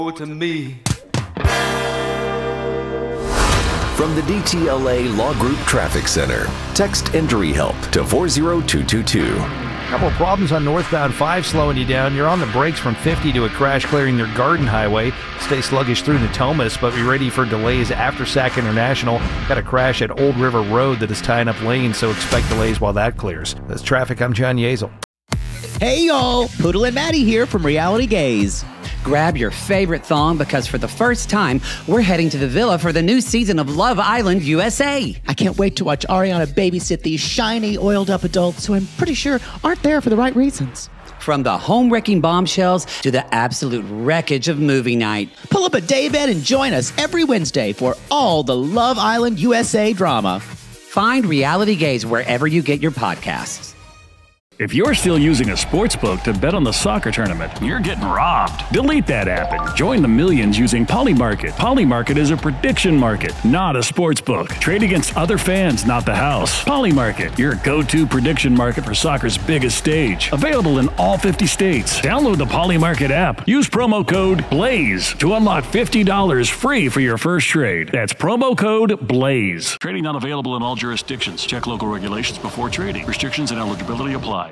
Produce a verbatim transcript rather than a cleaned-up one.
to me. From the D T L A Law Group Traffic Center, text Injury Help to four zero two two two. Couple of problems on northbound five slowing you down. You're on the brakes from fifty to a crash clearing near Garden Highway. Stay sluggish through Natomas, but be ready for delays after Sac International. Got a crash at Old River Road that is tying up lanes, so expect delays while that clears. That's traffic. I'm John Yeazel. Hey y'all, Poodle and Maddie here from Reality Gaze. Grab your favorite thong because for the first time, we're heading to the villa for the new season of Love Island U S A. I can't wait to watch Ariana babysit these shiny, oiled-up adults who I'm pretty sure aren't there for the right reasons. From the home-wrecking bombshells to the absolute wreckage of movie night. Pull up a daybed and join us every Wednesday for all the Love Island U S A drama. Find Reality Gaze wherever you get your podcasts. If you're still using a sportsbook to bet on the soccer tournament, you're getting robbed. Delete that app and join the millions using Polymarket. Polymarket is a prediction market, not a sportsbook. Trade against other fans, not the house. Polymarket, your go-to prediction market for soccer's biggest stage. Available in all fifty states. Download the Polymarket app. Use promo code BLAZE to unlock fifty dollars free for your first trade. That's promo code BLAZE. Trading not available in all jurisdictions. Check local regulations before trading. Restrictions and eligibility apply.